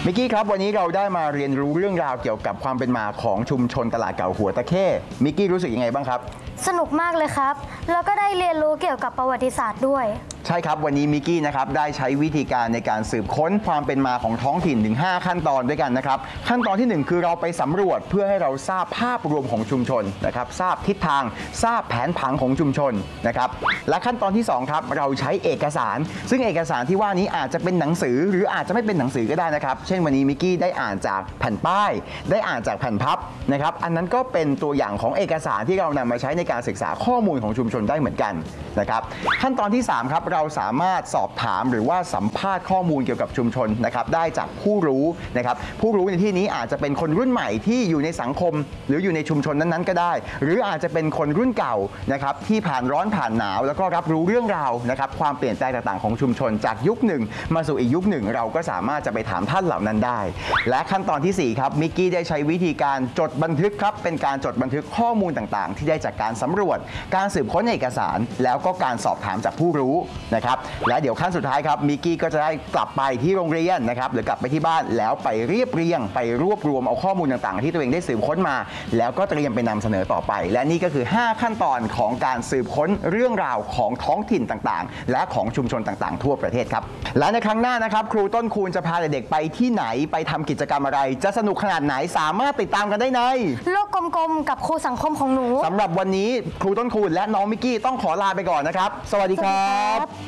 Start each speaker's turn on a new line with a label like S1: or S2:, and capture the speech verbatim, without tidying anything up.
S1: มิกกี้ครับวันนี้เราได้มาเรียนรู้เรื่องราวเกี่ยวกับความเป็นมาของชุมชนตลาดเก่าหัวตะเข้มิกกี้รู้สึกยังไงบ้างครับ
S2: สนุกมากเลยครับแล้วก็ได้เรียนรู้เกี่ยวกับประวัติศาสตร์ด้วย
S1: ใช่ครับวันนี้มิกกี้นะครับได้ใช้วิธีการในการสืบค้นความเป็นมาของท้องถิ่นถึงห้าขั้นตอนด้วยกันนะครับขั้นตอนที่หนึ่งคือเราไปสำรวจเพื่อให้เราทราบภาพรวมของชุมชนนะครับทราบทิศทางทราบแผนผังของชุมชนนะครับและขั้นตอนที่สองครับเราใช้เอกสารซึ่งเอกสารที่ว่านี้อาจจะเป็นหนังสือหรืออาจจะไม่เป็นหนังสือก็ได้นะครับเช่นวันนี้มิกกี้ได้อ่านจากแผ่นป้ายได้อ่านจากแผ่นพับนะครับอันนั้นก็เป็นตัวอย่างของเอกสารที่เรานำมาใช้ในการศึกษาข้อมูลของชุมชนได้เหมือนกันนะครับขั้นตอนที่สามครับเราสามารถสอบถามหรือว่าสัมภาษณ์ข้อมูลเกี่ยวกับชุมชนนะครับได้จากผู้รู้นะครับผู้รู้ในที่นี้อาจจะเป็นคนรุ่นใหม่ที่อยู่ในสังคมหรืออยู่ในชุมชนนั้นๆก็ได้หรืออาจจะเป็นคนรุ่นเก่านะครับที่ผ่านร้อนผ่านหนาวแล้วก็รับรู้เรื่องราวนะครับความเปลี่ยนแปลงต่างๆของชุมชนจากยุคหนึ่งมาสู่อีกยุคหนึ่งเราก็สามารถจะไปถามท่านเหล่านั้นได้และขั้นตอนที่สี่ครับมิกกี้ได้ใช้วิธีการจดบันทึกครับเป็นการจดบันทึกข้อมูลต่างๆที่ได้จากการสำรวจการสืบค้นเอกสารแล้วก็การสอบถามจากผู้รู้นะครับและเดี๋ยวขั้นสุดท้ายครับมิกกี้ก็จะได้กลับไปที่โรงเรียนนะครับหรือกลับไปที่บ้านแล้วไปเรียบเรียงไปรวบรวมเอาข้อมูลต่างๆที่ตัวเองได้สืบค้นมาแล้วก็เตรียมไปนำเสนอต่อไปและนี่ก็คือห้าขั้นตอนของการสืบค้นเรื่องราวของท้องถิ่นต่างๆและของชุมชนต่างๆทั่วประเทศครับและในครั้งหน้านะครับครูต้นคูณจะพาเด็กๆไปที่ไหนไปทำกิจกรรมอะไรจะสนุกขนาดไหนสามารถติดตามกันได้ใน
S2: โลกกลมๆกับครูสังคมของหนู
S1: สำหรับวันนี้ครูต้นคูณและน้องมิกกี้ต้องขอลาไปก่อนนะครับสวัสดีครับ